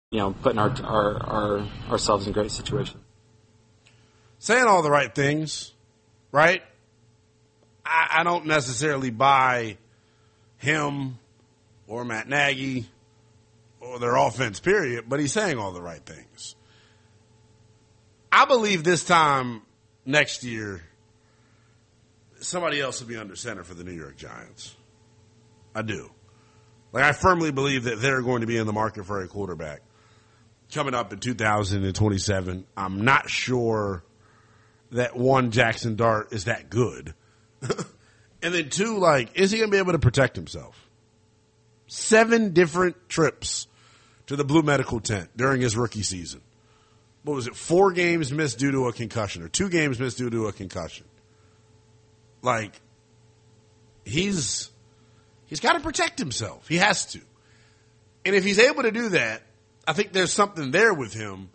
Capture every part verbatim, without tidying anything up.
you know, putting our, our, our ourselves in great situations. Saying all the right things, right? I, I don't necessarily buy him or Matt Nagy or their offense, period, but he's saying all the right things. I believe this time next year, somebody else will be under center for the New York Giants. I do. Like, I firmly believe that they're going to be in the market for a quarterback coming up in two thousand twenty-seven. I'm not sure that, one, Jackson Dart is that good. And then, two, like, is he going to be able to protect himself? Seven different trips to the Blue Medical Tent during his rookie season. What was it? Four games missed due to a concussion, or two games missed due to a concussion. Like, he's he's got to protect himself. He has to. And if he's able to do that, I think there's something there with him.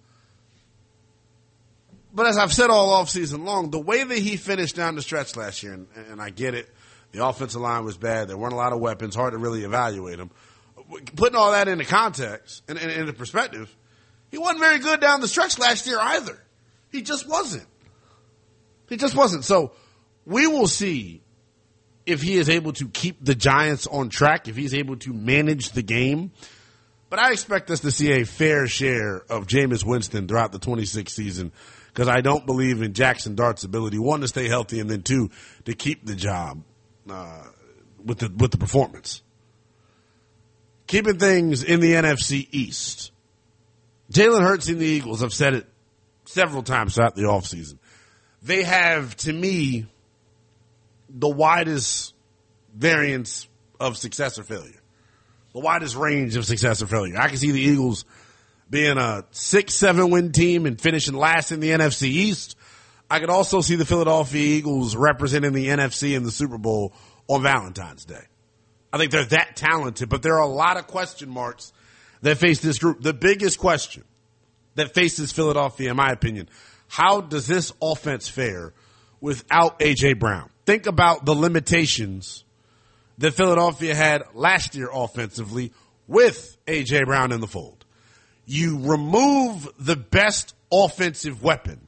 But as I've said all offseason long, the way that he finished down the stretch last year, and, and I get it, the offensive line was bad. There weren't a lot of weapons, hard to really evaluate him. Putting all that into context and, and into perspective, he wasn't very good down the stretch last year either. He just wasn't. He just wasn't. So we will see if he is able to keep the Giants on track, if he's able to manage the game. But I expect us to see a fair share of Jameis Winston throughout the twenty-six season, because I don't believe in Jackson Dart's ability, one, to stay healthy, and then, two, to keep the job uh, with the with the performance. Keeping things in the N F C East. Jalen Hurts and the Eagles, I've said it several times throughout the offseason. They have, to me, the widest variance of success or failure. The widest range of success or failure. I can see the Eagles being a six, seven win team and finishing last in the N F C East. I could also see the Philadelphia Eagles representing the N F C in the Super Bowl on Valentine's Day. I think they're that talented, but there are a lot of question marks that face this group. The biggest question that faces Philadelphia, in my opinion, how does this offense fare without A J. Brown? Think about the limitations that Philadelphia had last year offensively with A J. Brown in the fold. You remove the best offensive weapon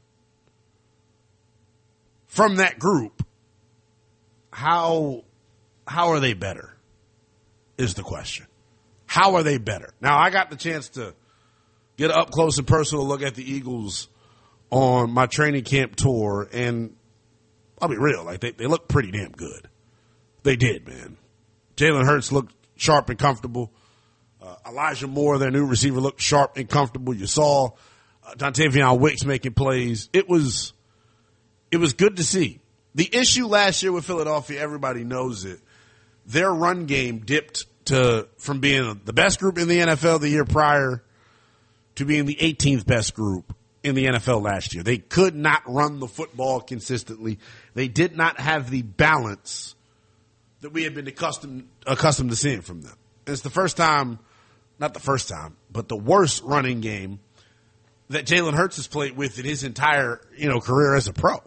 from that group, how how are they better is the question. How are they better? Now, I got the chance to get an up-close and personal look at the Eagles on my training camp tour, and I'll be real, like they, they look pretty damn good. They did, man. Jalen Hurts looked sharp and comfortable. Uh, Elijah Moore, their new receiver, looked sharp and comfortable. You saw uh, Dontavion Wicks making plays. It was, it was good to see. The issue last year with Philadelphia, everybody knows it. Their run game dipped to from being the best group in the N F L the year prior to being the eighteenth best group in the N F L last year. They could not run the football consistently. They did not have the balance that we had been accustomed accustomed to seeing from them. And it's the first time, not the first time, but the worst running game that Jalen Hurts has played with in his entire, you know, career as a pro.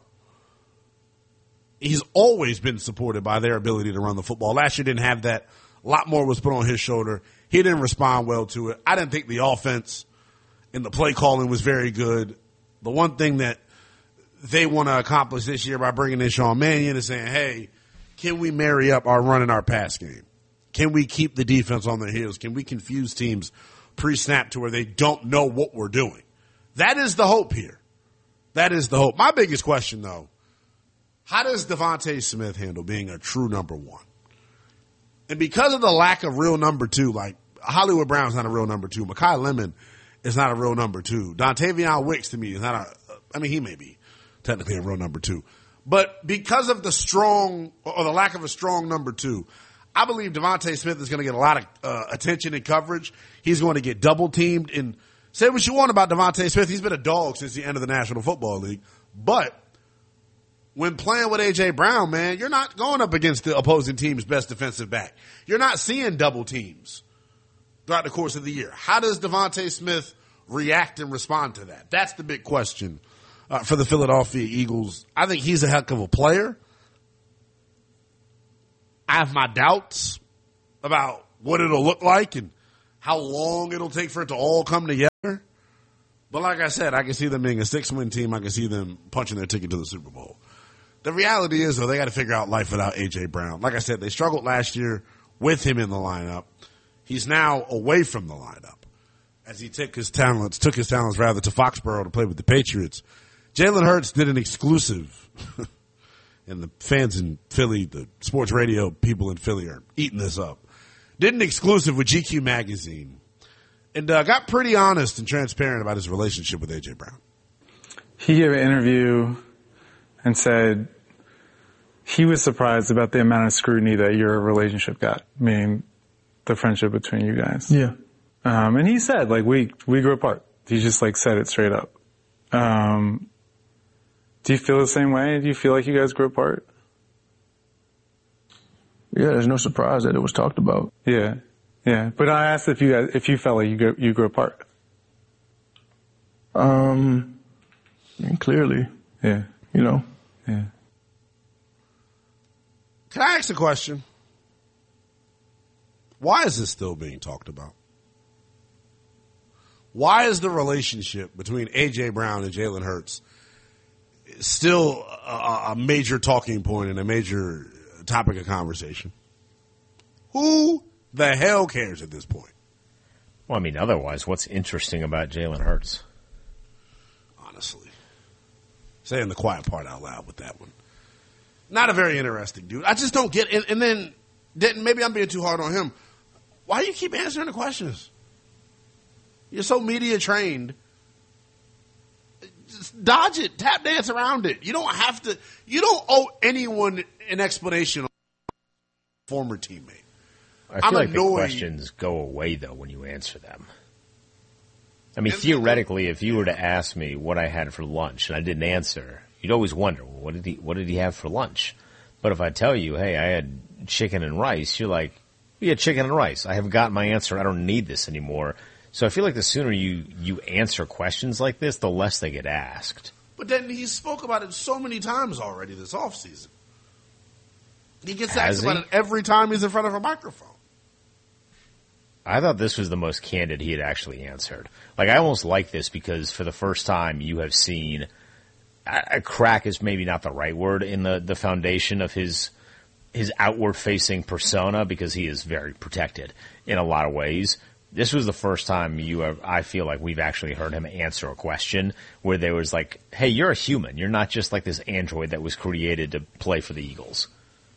He's always been supported by their ability to run the football. Last year didn't have that. A lot more was put on his shoulder. He didn't respond well to it. I didn't think the offense and the play calling was very good. The one thing that they want to accomplish this year by bringing in Sean Mannion is saying, hey, can we marry up our run and our pass game? Can we keep the defense on their heels? Can we confuse teams pre-snap to where they don't know what we're doing? That is the hope here. That is the hope. My biggest question, though, how does Devontae Smith handle being a true number one? And because of the lack of real number two, like Hollywood Brown's not a real number two. Mekhi Lemon is not a real number two. Dontavion Wicks, to me, is not a, I mean, he may be technically a real number two. But because of the strong, or the lack of a strong number two, I believe Devontae Smith is going to get a lot of uh, attention and coverage. He's going to get double teamed. And say what you want about Devontae Smith, he's been a dog since the end of the National Football League. But when playing with A J. Brown, man, you're not going up against the opposing team's best defensive back. You're not seeing double teams throughout the course of the year. How does Devontae Smith react and respond to that? That's the big question uh, for the Philadelphia Eagles. I think he's a heck of a player. I have my doubts about what it'll look like and how long it'll take for it to all come together. But like I said, I can see them being a six-win team. I can see them punching their ticket to the Super Bowl. The reality is, though, they got to figure out life without A J. Brown. Like I said, they struggled last year with him in the lineup. He's now away from the lineup as he took his talents, took his talents rather to Foxborough to play with the Patriots. Jalen Hurts did an exclusive, and the fans in Philly, the sports radio people in Philly are eating this up. Did an exclusive with G Q Magazine and uh, got pretty honest and transparent about his relationship with A J. Brown. He gave an interview and said he was surprised about the amount of scrutiny that your relationship got, meaning the friendship between you guys. Yeah. Um, and he said, like, we, we grew apart. He just, like, said it straight up. Um, do you feel the same way? Do you feel like you guys grew apart? Yeah, there's no surprise that it was talked about. Yeah. Yeah. But I asked if you guys, if you felt like you grew, you grew apart. Um, I mean, clearly. Yeah. You know? Yeah. Can I ask a question? Why is this still being talked about? Why is the relationship between A J. Brown and Jalen Hurts still a, a major talking point and a major topic of conversation? Who the hell cares at this point? Well, I mean, otherwise, what's interesting about Jalen Hurts? Honestly. Saying the quiet part out loud with that one. Not a very interesting dude. I just don't get it. And, and then, then, maybe I'm being too hard on him. Why do you keep answering the questions? You're so media trained. Just dodge it. Tap dance around it. You don't have to. You don't owe anyone an explanation on a former teammate. I feel I'm like annoyed. the questions go away, though, when you answer them. I mean, theoretically, if you were to ask me what I had for lunch and I didn't answer, you'd always wonder, well, what did he, what did he have for lunch? But if I tell you, hey, I had chicken and rice, you're like, we had chicken and rice. I have got my answer. I don't need this anymore. So I feel like the sooner you, you answer questions like this, the less they get asked. But then he spoke about it so many times already this offseason. He gets Has asked he? about it every time he's in front of a microphone. I thought this was the most candid he had actually answered. Like, I almost like this because for the first time you have seen a crack is maybe not the right word in the, the foundation of his his outward-facing persona because he is very protected in a lot of ways. This was the first time you have, I feel like we've actually heard him answer a question where there was like, hey, you're a human. You're not just like this android that was created to play for the Eagles.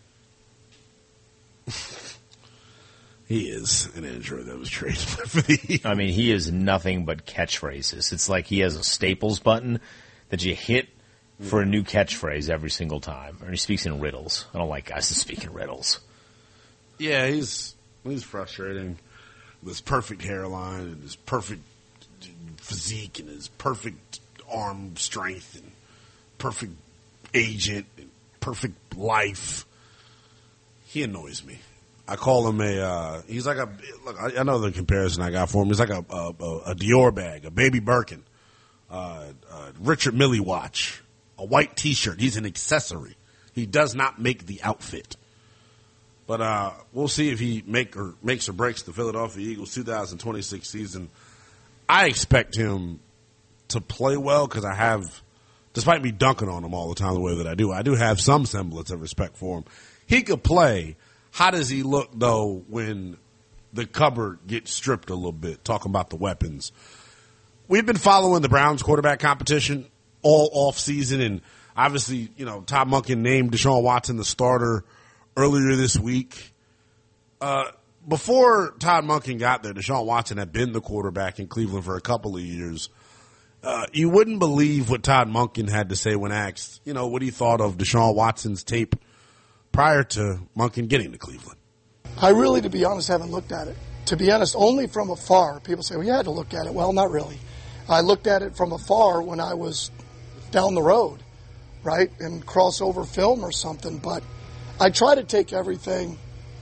He is an android that was created for the Eagles. I mean, he is nothing but catchphrases. It's like he has a Staples button that you hit for a new catchphrase every single time. Or he speaks in riddles. I don't like guys that speak in riddles. Yeah, he's he's frustrating. With his perfect hairline and his perfect physique and his perfect arm strength and perfect agent and perfect life. He annoys me. I call him a, uh, he's like a, look, I, I know the comparison I got for him. He's like a, a, a Dior bag, a baby Birkin, uh, uh, Richard Mille watch, a white t-shirt. He's an accessory. He does not make the outfit. But uh, we'll see if he make or makes or breaks the Philadelphia Eagles two thousand twenty-six season. I expect him to play well because I have, despite me dunking on him all the time the way that I do, I do have some semblance of respect for him. He could play. How does he look, though, when the cupboard gets stripped a little bit, talking about the weapons? We've been following the Browns quarterback competition all off season, and obviously, you know, Todd Monken named Deshaun Watson the starter earlier this week. Uh, before Todd Monken got there, Deshaun Watson had been the quarterback in Cleveland for a couple of years. Uh, you wouldn't believe what Todd Monken had to say when asked, you know, what he thought of Deshaun Watson's tape prior to Monken getting to Cleveland. I really, to be honest, haven't looked at it. To be honest, only from afar. People say, well, you had to look at it. Well, not really. I looked at it from afar when I was down the road, right, and crossover film or something, but I try to take everything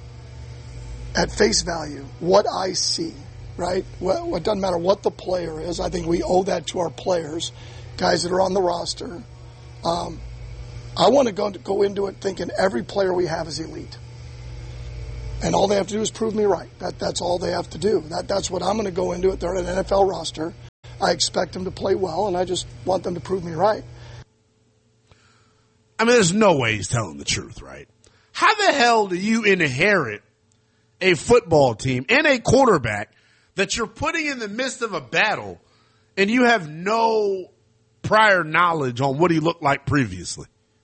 at face value, what I see, right? Well, it doesn't matter what the player is. I think we owe that to our players, guys that are on the roster. Um, I want to go, go into it thinking every player we have is elite. And all they have to do is prove me right. That That's all they have to do. That That's what I'm going to go into it. They're an N F L roster. I expect them to play well, and I just want them to prove me right. I mean, there's no way he's telling the truth, right? How the hell do you inherit a football team and a quarterback that you're putting in the midst of a battle and you have no prior knowledge on what he looked like previously?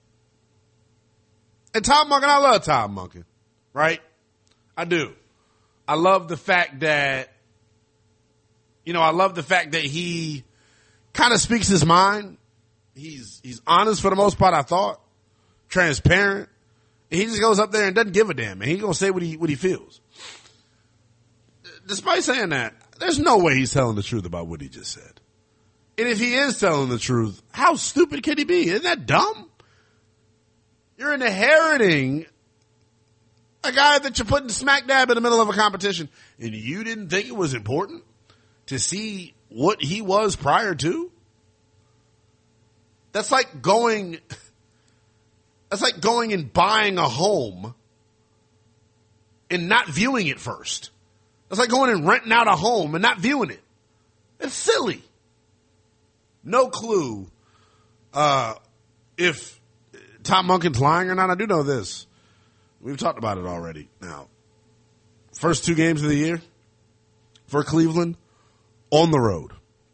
And Todd Monken, I love Todd Monken, right? I do. I love the fact that, you know, I love the fact that he kind of speaks his mind. He's, he's honest for the most part, I thought. Transparent. And he just goes up there and doesn't give a damn. And he's going to say what he, what he feels. Despite saying that, there's no way he's telling the truth about what he just said. And if he is telling the truth, how stupid can he be? Isn't that dumb? You're inheriting a guy that you're putting smack dab in the middle of a competition, and you didn't think it was important to see what he was prior to? That's like going, that's like going and buying a home and not viewing it first. That's like going and renting out a home and not viewing it. It's silly. No clue uh, if Tom Monken's lying or not. I do know this. We've talked about it already. Now, first two games of the year for Cleveland on the road.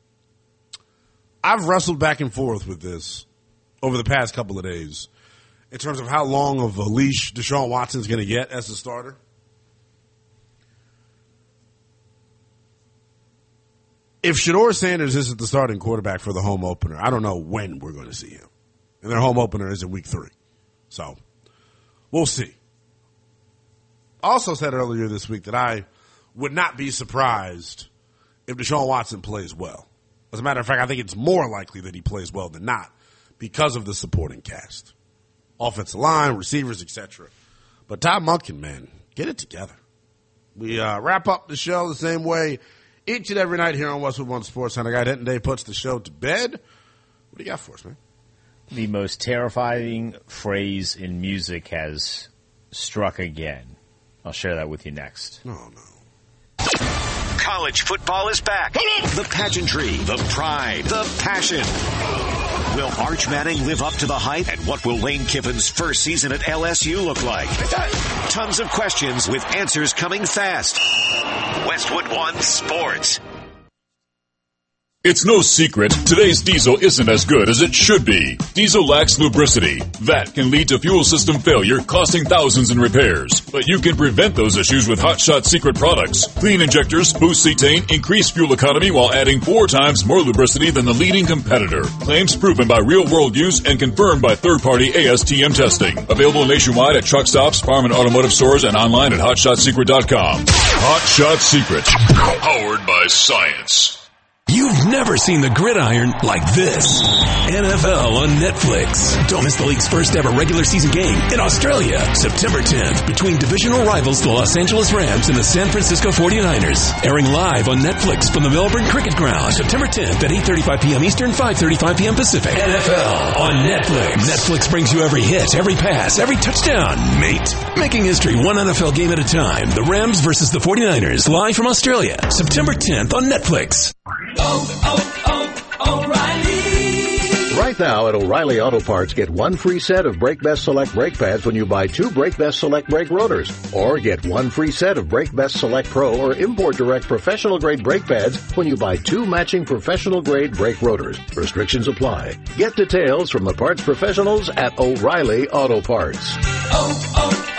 I've wrestled back and forth with this over the past couple of days in terms of how long of a leash Deshaun Watson's going to get as a starter. If Shedeur Sanders isn't the starting quarterback for the home opener, I don't know when we're going to see him. And their home opener is in week three. So, we'll see. I also said earlier this week that I would not be surprised if Deshaun Watson plays well. As a matter of fact, I think it's more likely that he plays well than not because of the supporting cast. Offensive line, receivers, et cetera. But Todd Monken, man, get it together. We uh, wrap up the show the same way each and every night here on Westwood One Sports Center. Guy Denton Day puts the show to bed. What do you got for us, man? The most terrifying phrase in music has struck again. I'll share that with you next. Oh, no. College football is back. The pageantry, the pride, the passion. Will Arch Manning live up to the hype? And what will Lane Kiffin's first season at L S U look like? Tons of questions with answers coming fast. Westwood One Sports. It's no secret, today's diesel isn't as good as it should be. Diesel lacks lubricity. That can lead to fuel system failure, costing thousands in repairs. But you can prevent those issues with Hot Shot Secret products. Clean injectors, boost cetane, increase fuel economy while adding four times more lubricity than the leading competitor. Claims proven by real-world use and confirmed by third-party A S T M testing. Available nationwide at truck stops, farm and automotive stores, and online at hot shot secret dot com. Hot Shot Secret. Powered by science. You've never seen the gridiron like this. N F L on Netflix. Don't miss the league's first ever regular season game in Australia, September tenth, between divisional rivals the Los Angeles Rams and the San Francisco forty-niners. Airing live on Netflix from the Melbourne Cricket Ground, September tenth at eight thirty-five p.m. Eastern, five thirty-five p.m. Pacific. N F L on Netflix. Netflix brings you every hit, every pass, every touchdown, mate. Making history one N F L game at a time. The Rams versus the forty-niners, live from Australia, September tenth on Netflix. Oh, oh, oh, O'Reilly! Right now at O'Reilly Auto Parts, get one free set of Brake Best Select brake pads when you buy two Brake Best Select brake rotors. Or get one free set of Brake Best Select Pro or Import Direct professional grade brake pads when you buy two matching professional grade brake rotors. Restrictions apply. Get details from the parts professionals at O'Reilly Auto Parts. Oh,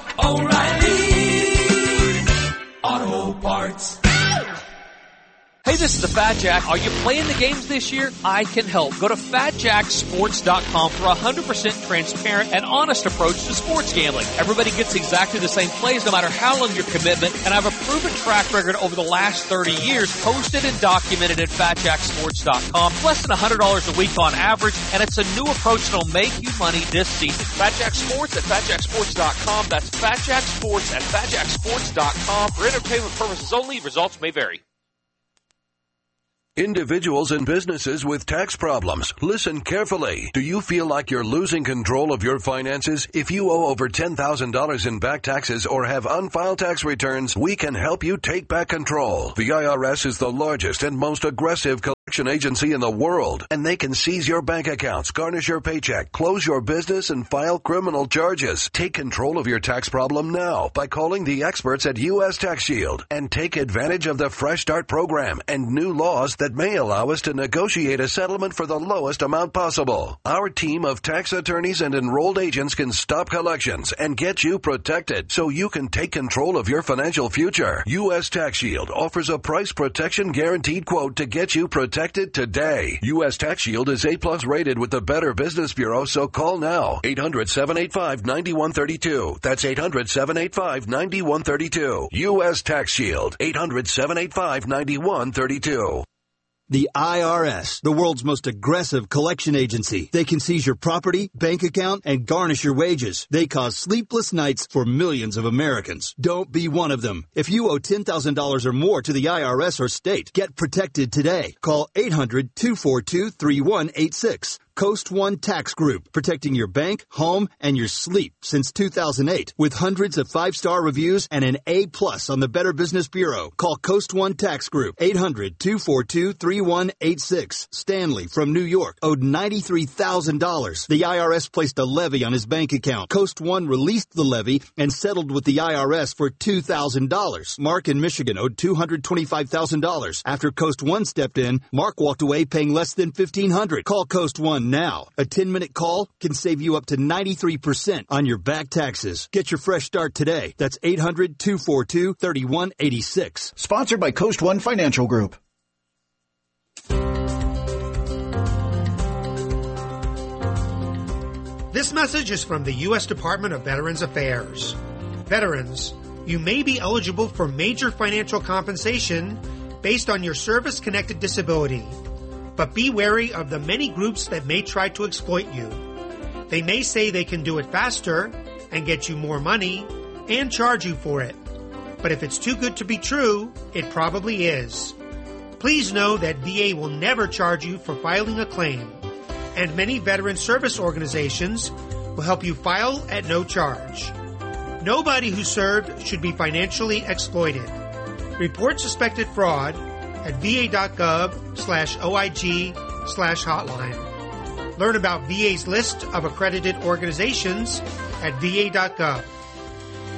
oh, oh, O'Reilly! Auto Parts. Hey, this is the Fat Jack. Are you playing the games this year? I can help. Go to fat jack sports dot com for a one hundred percent transparent and honest approach to sports gambling. Everybody gets exactly the same plays no matter how long your commitment, and I have a proven track record over the last thirty years, posted and documented at fat jack sports dot com. Less than one hundred dollars a week on average, and it's a new approach that'll make you money this season. Fat Jack Sports at fat jack sports dot com. That's Fat Jack Sports at fat jack sports dot com. For entertainment purposes only, results may vary. Individuals and businesses with tax problems, listen carefully. Do you feel like you're losing control of your finances? If you owe over ten thousand dollars in back taxes or have unfiled tax returns, we can help you take back control. The I R S is the largest and most aggressive collection agency in the world, and they can seize your bank accounts, garnish your paycheck, close your business, and file criminal charges. Take control of your tax problem now by calling the experts at U S Tax Shield and take advantage of the Fresh Start program and new laws that that may allow us to negotiate a settlement for the lowest amount possible. Our team of tax attorneys and enrolled agents can stop collections and get you protected so you can take control of your financial future. U S Tax Shield offers a price protection guaranteed quote to get you protected today. U S Tax Shield is A plus rated with the Better Business Bureau, so call now. eight hundred, seven eight five, nine one three two. That's eight hundred, seven eight five, nine one three two. U S Tax Shield. eight hundred, seven eight five, nine one three two. The I R S, the world's most aggressive collection agency. They can seize your property, bank account, and garnish your wages. They cause sleepless nights for millions of Americans. Don't be one of them. If you owe ten thousand dollars or more to the I R S or state, get protected today. Call eight hundred, two four two, three one eight six. Coast One Tax Group, protecting your bank, home, and your sleep since two thousand eight. With hundreds of five-star reviews and an A plus on the Better Business Bureau. Call Coast One Tax Group, eight hundred, two four two, three one eight six. Stanley from New York owed ninety-three thousand dollars. The I R S placed a levy on his bank account. Coast One released the levy and settled with the I R S for two thousand dollars. Mark in Michigan owed two hundred twenty-five thousand dollars. After Coast One stepped in, Mark walked away paying less than fifteen hundred dollars. Call Coast One now. A ten-minute call can save you up to ninety-three percent on your back taxes. Get your fresh start today. That's eight hundred, two four two, three one eight six. Sponsored by Coast One Financial Group. This message is from the U S Department of Veterans Affairs. Veterans, you may be eligible for major financial compensation based on your service-connected disability. But be wary of the many groups that may try to exploit you. They may say they can do it faster and get you more money and charge you for it. But if it's too good to be true, it probably is. Please know that V A will never charge you for filing a claim, and many veteran service organizations will help you file at no charge. Nobody who served should be financially exploited. Report suspected fraud at va.gov slash OIG slash hotline. Learn about V A's list of accredited organizations at va.gov.